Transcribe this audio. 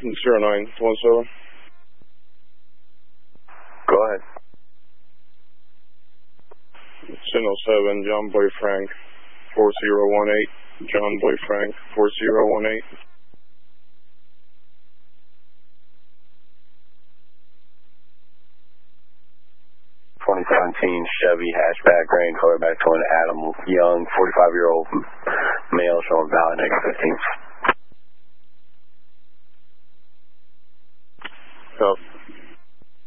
0917. Go ahead. Signal 7, John Boy Frank, 4018. John Boy Frank, 4018. 2017 Chevy hatchback, gray in color, back to an Adam Young, 45-year-old male, showing valid -15. Copy.